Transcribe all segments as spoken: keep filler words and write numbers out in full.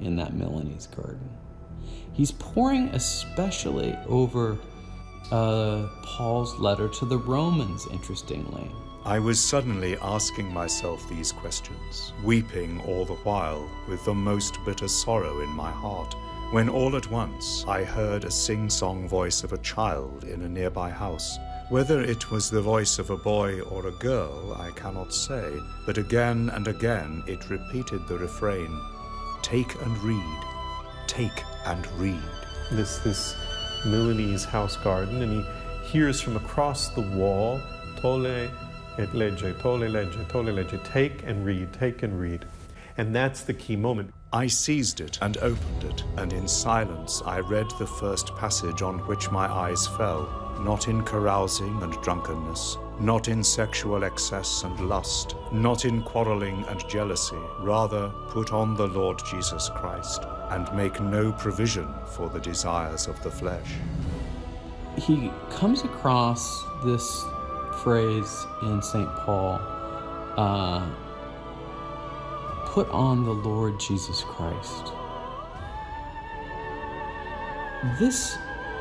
in that Milanese garden. He's poring especially over uh, Paul's letter to the Romans, interestingly. I was suddenly asking myself these questions, weeping all the while with the most bitter sorrow in my heart, when all at once I heard a sing-song voice of a child in a nearby house. Whether it was the voice of a boy or a girl, I cannot say, but again and again it repeated the refrain, "Take and read, take and read." This, this Milanese house garden, and he hears from across the wall, "Tolle et legge, tolle legge, tolle legge," take and read, take and read. And that's the key moment. I seized it and opened it, and in silence I read the first passage on which my eyes fell, not in carousing and drunkenness, not in sexual excess and lust, not in quarreling and jealousy, rather put on the Lord Jesus Christ, and make no provision for the desires of the flesh. He comes across this phrase in Saint Paul, uh, put on the Lord Jesus Christ. This,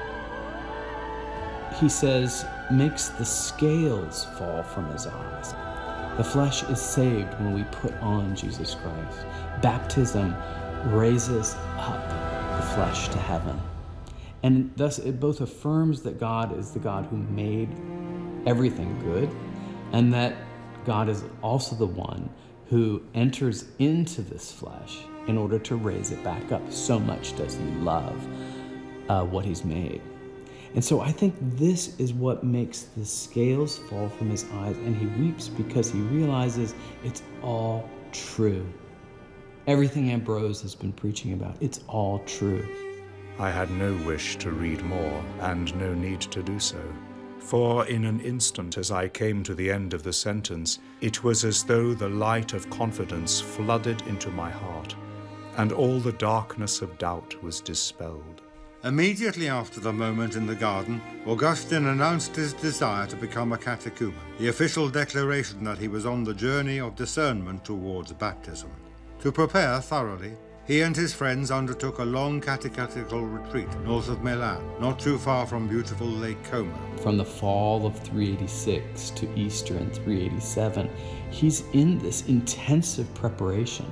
he says, makes the scales fall from his eyes. The flesh is saved when we put on Jesus Christ. Baptism raises up the flesh to heaven. And thus it both affirms that God is the God who made everything good, and that God is also the one who enters into this flesh in order to raise it back up. So much does he love uh, what he's made. And so I think this is what makes the scales fall from his eyes, and he weeps because he realizes it's all true. Everything Ambrose has been preaching about, it's all true. I had no wish to read more, and no need to do so. For in an instant, as I came to the end of the sentence, it was as though the light of confidence flooded into my heart, and all the darkness of doubt was dispelled. Immediately after the moment in the garden, Augustine announced his desire to become a catechumen, the official declaration that he was on the journey of discernment towards baptism. To prepare thoroughly, he and his friends undertook a long catechetical retreat north of Milan, not too far from beautiful Lake Como. From the fall of three eighty-six to Easter in three eighty-seven, he's in this intensive preparation.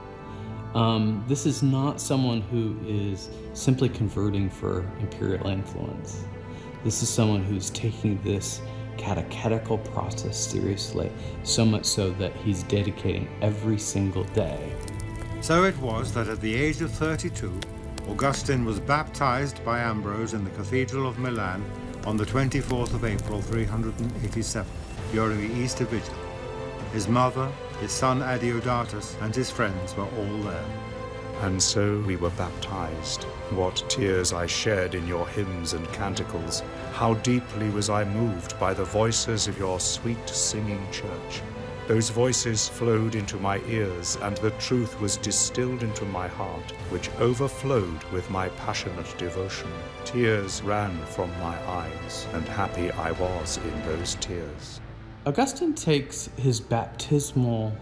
Um, this is not someone who is simply converting for imperial influence. This is someone who's taking this catechetical process seriously, so much so that he's dedicating every single day. So it was that at the age of thirty-two, Augustine was baptized by Ambrose in the Cathedral of Milan on the twenty-fourth of April, three eighty-seven, during the Easter Vigil. His mother, his son Adeodatus, and his friends were all there. And so we were baptized. What tears I shed in your hymns and canticles. How deeply was I moved by the voices of your sweet singing church. Those voices flowed into my ears, and the truth was distilled into my heart, which overflowed with my passionate devotion. Tears ran from my eyes, and happy I was in those tears. Augustine takes his baptismal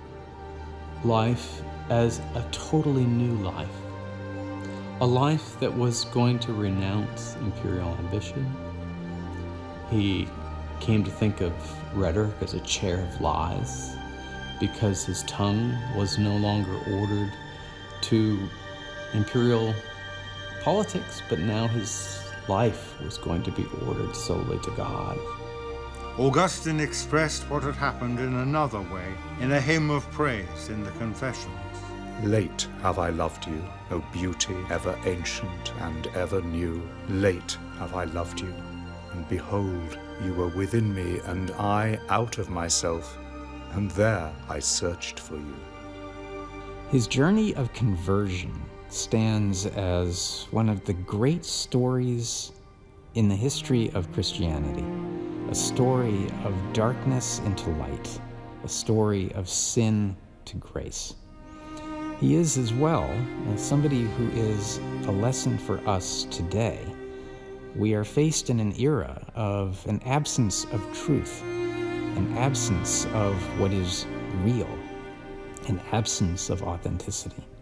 life as a totally new life, a life that was going to renounce imperial ambition. He came to think of rhetoric as a chair of lies because his tongue was no longer ordered to imperial politics, but now his life was going to be ordered solely to God. Augustine expressed what had happened in another way, in a hymn of praise in the Confessions. Late have I loved you, O beauty ever ancient and ever new. Late have I loved you, and behold, you were within me, and I out of myself, and there I searched for you. His journey of conversion stands as one of the great stories in the history of Christianity. A story of darkness into light, a story of sin to grace. He is as well as somebody who is a lesson for us today. We are faced in an era of an absence of truth, an absence of what is real, an absence of authenticity.